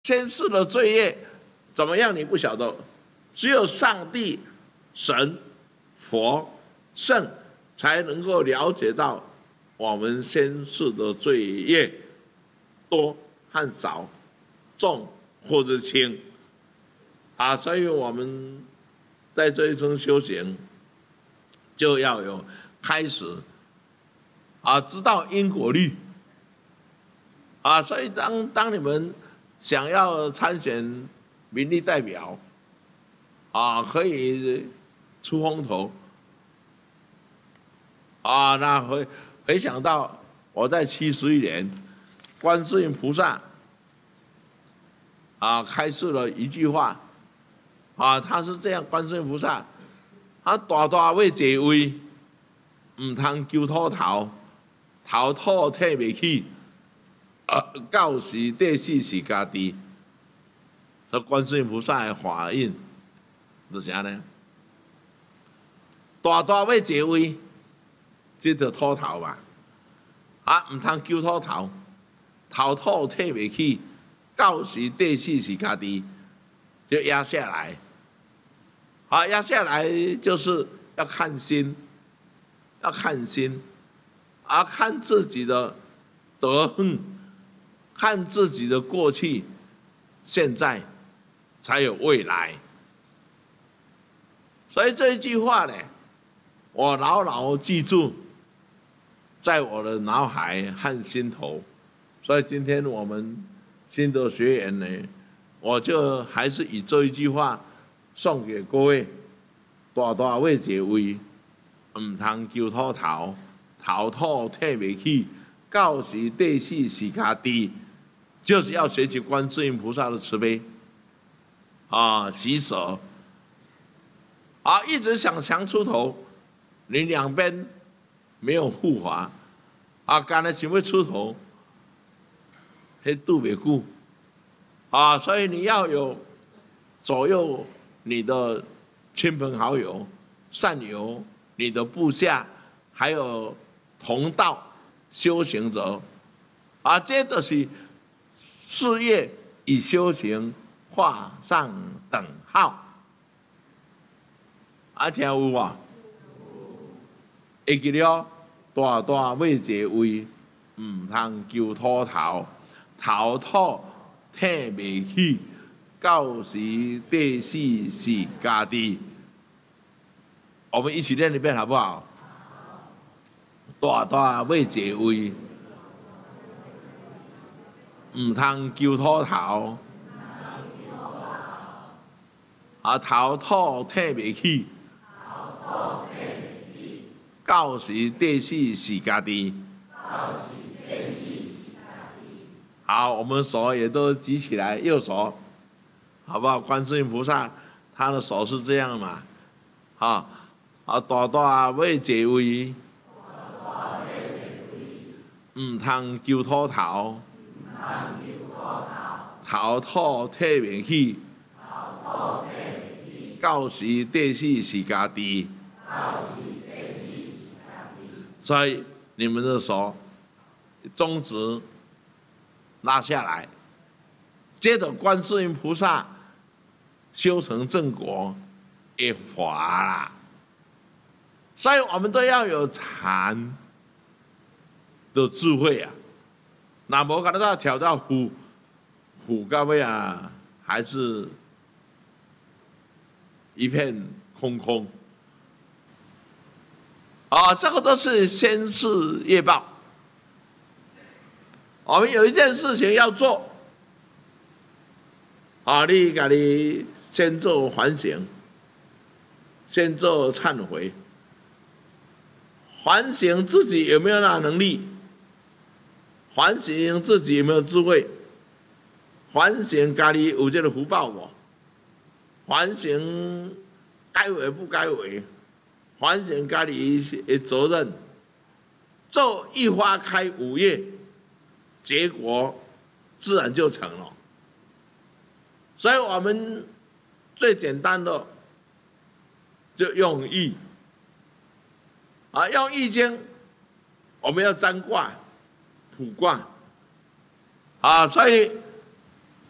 先世的罪业怎么样？你不晓得，只有上帝、神、佛、圣才能够了解到我们先世的罪业多和少、重或者轻啊，所以我们在这一生修行就要有开始啊，知道因果律啊，所以当你们想要参选民意代表啊，可以出风头啊，那回想到我在71年，观世音菩萨啊开示了一句话啊，他是这样，观世音菩萨，他大大要坐位，唔通求秃头，头秃摕袂起，到时得死是家己。所以观世音菩萨的法印就是啥呢？大大要坐位，这就秃头嘛，啊，唔通求秃头，头秃摕袂起，到时得死是家己，就压下来。啊，压下来就是要看心，要看心，啊，看自己的德行，看自己的过去、现在，才有未来。所以这一句话呢，我牢牢记住，在我的脑海和心头。所以今天我们新的学员呢，我就还是以这一句话送给各位：大大要坐位，唔通求秃头，头秃摕袂起，到时得死是家己。就是要学习观世音菩萨的慈悲啊，洗手啊，一直想强出头，你两边没有护法啊，刚才想要出头，还度不顾啊，所以你要有左右你的亲朋好友、善友、你的部下，还有同道修行者啊，这都是事业与修行画上等号。啊，听有无？会记了，大大要坐位，唔通求秃头，头秃摕袂起，到时得死是家己。我们一起练一遍好不好？大大要坐位，唔通求秃头，啊，头秃摕袂起，到时得死是家己。好，我们手也都举起来，右手，好不好？观世音菩萨他的手是这样嘛，啊，大大要坐位，唔通求秃头，头秃摕袂起，到时得死是家己。所以你们的手中指拉下来，接着观世音菩萨修成正果一法啦。所以我们都要有禅的智慧啊！那无看到挑到虎到尾啊，还是一片空空。啊，这个都是先世业报。我们有一件事情要做，啊，你家己先做反省，先做忏悔，反省自己有没有那能力，反省自己有没有智慧，反省家己有这个福报无，反省该为不该为。反省家己的责任，做一花开5叶，结果自然就成了。所以我们最简单的就用易啊，用易经，我们要占卦、卜卦啊，所以